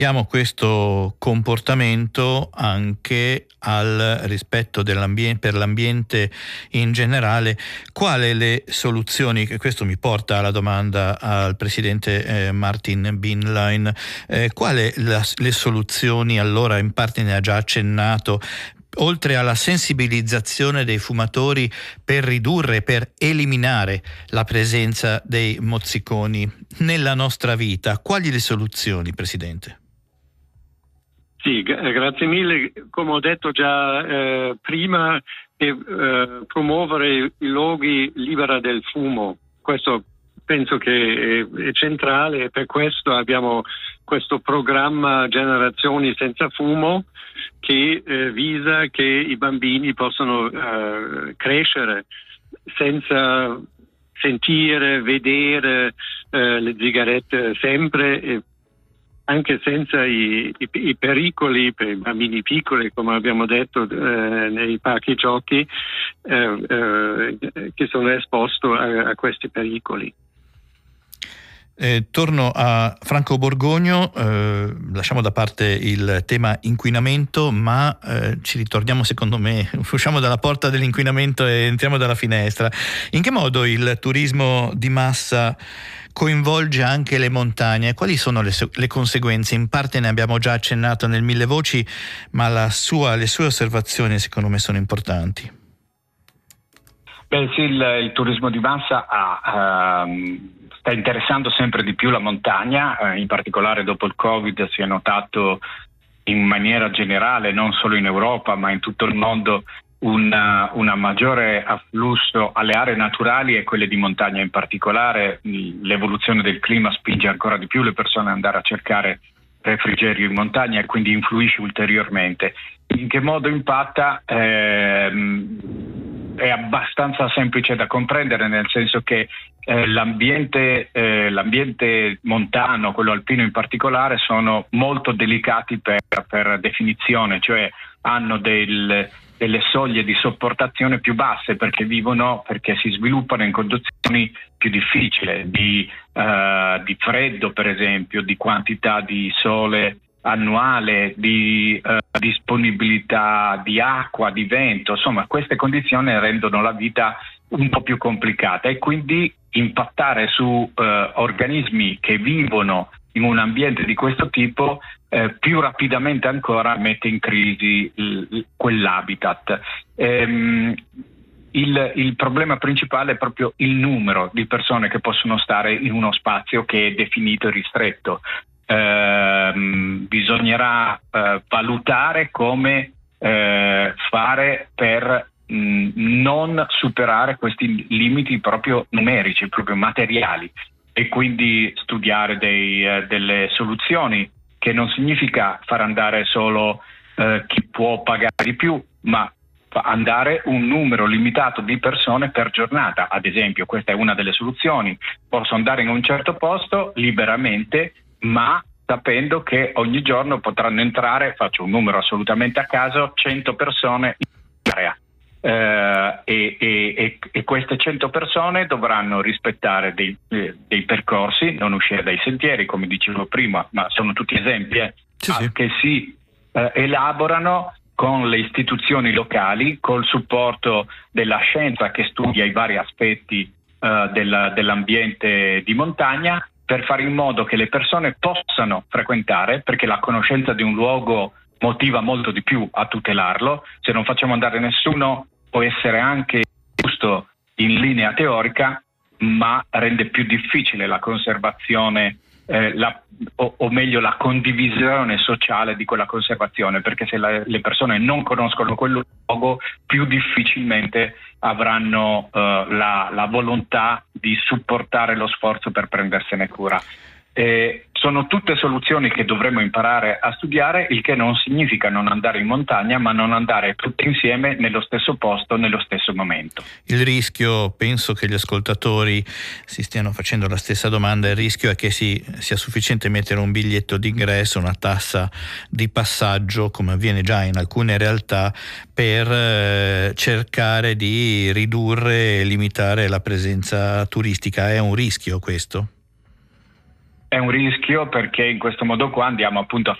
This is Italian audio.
Abbiamo questo comportamento anche al rispetto per l'ambiente in generale. Quali le soluzioni? Questo mi porta alla domanda al presidente Martin Binlein. Quali le soluzioni? Allora, in parte ne ha già accennato. Oltre alla sensibilizzazione dei fumatori per ridurre, per eliminare la presenza dei mozziconi nella nostra vita, quali le soluzioni, Presidente? Sì, grazie mille. Come ho detto già prima, promuovere i luoghi liberi del fumo. Questo penso che è centrale, e per questo abbiamo questo programma Generazioni senza fumo che visa che i bambini possano crescere senza sentire, vedere le sigarette sempre, anche senza i pericoli per i bambini piccoli, come abbiamo detto, nei parchi giochi, che sono esposti a questi pericoli. Torno a Franco Borgogno, lasciamo da parte il tema inquinamento, ma ci ritorniamo, secondo me, usciamo dalla porta dell'inquinamento e entriamo dalla finestra. In che modo il turismo di massa coinvolge anche le montagne? Quali sono le conseguenze? In parte ne abbiamo già accennato nel Mille Voci, ma le sue osservazioni secondo me sono importanti. Beh sì, il turismo di massa sta interessando sempre di più la montagna, in particolare dopo il Covid si è notato in maniera generale, non solo in Europa ma in tutto il mondo, una maggiore afflusso alle aree naturali e quelle di montagna in particolare. L'evoluzione del clima spinge ancora di più le persone ad andare a cercare refrigerio in montagna e quindi influisce ulteriormente. In che modo impatta? È abbastanza semplice da comprendere, nel senso che l'ambiente montano, quello alpino in particolare, sono molto delicati per definizione, cioè hanno delle soglie di sopportazione più basse perché si sviluppano in condizioni più difficili di freddo, per esempio, di quantità di sole annuale, di disponibilità di acqua, di vento. Insomma, queste condizioni rendono la vita un po' più complicata e quindi impattare su organismi che vivono in un ambiente di questo tipo più rapidamente ancora mette in crisi quell'habitat. Il problema principale è proprio il numero di persone che possono stare in uno spazio che è definito e ristretto. Bisognerà valutare come fare per non superare questi limiti proprio numerici, proprio materiali, e quindi studiare delle soluzioni che non significa far andare solo chi può pagare di più, ma andare un numero limitato di persone per giornata. Ad esempio, questa è una delle soluzioni: posso andare in un certo posto liberamente, ma sapendo che ogni giorno potranno entrare, faccio un numero assolutamente a caso, 100 persone in area. E queste 100 persone dovranno rispettare dei percorsi, non uscire dai sentieri, come dicevo prima, ma sono tutti esempi che si elaborano con le istituzioni locali, col supporto della scienza che studia i vari aspetti dell'ambiente di montagna, per fare in modo che le persone possano frequentare, perché la conoscenza di un luogo motiva molto di più a tutelarlo. Se non facciamo andare nessuno può essere anche giusto in linea teorica, ma rende più difficile la conservazione, o meglio la condivisione sociale di quella conservazione, perché se le persone non conoscono quel luogo, più difficilmente avranno la volontà di supportare lo sforzo per prendersene cura. Sono tutte soluzioni che dovremmo imparare a studiare, il che non significa non andare in montagna, ma non andare tutti insieme nello stesso posto, nello stesso momento. Il rischio, penso che gli ascoltatori si stiano facendo la stessa domanda, il rischio è che sia sufficiente mettere un biglietto d'ingresso, una tassa di passaggio, come avviene già in alcune realtà, per cercare di ridurre e limitare la presenza turistica. È un rischio questo? È un rischio perché in questo modo qua andiamo appunto a